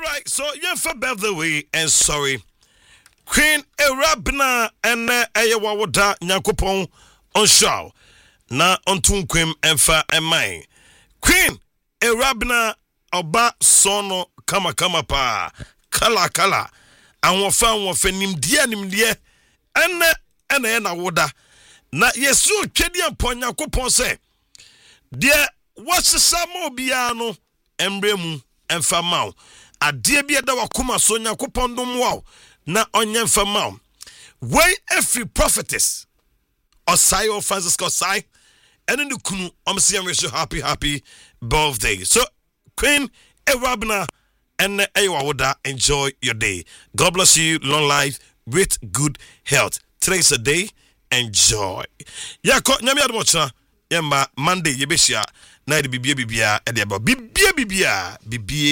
right, so you for birthday way and sorry. Queen Erabna and Ayawawoda Nyakopon on show. Na ontun kwem emfa emai. Queen Erabna oba sono kama pa. Kala. Anwofa nimdie. Ene na woda. Na yesu twedi ampon Nyakopon se. De wasesa ma obia no embremu emfa maw. Ade bia da wakoma so Nyakopon dom waw. Na onye mfa maw. When every prophetess Osai or Francisco Osai and in the kunu I'm wish you happy birthday. So Queen Erabna and Ayawawoda, enjoy your day. God bless you, long life with good health. Today's a day, enjoy. Ya ko nyame admocha yamba Monday yebeshia na de bibia ediaba bibia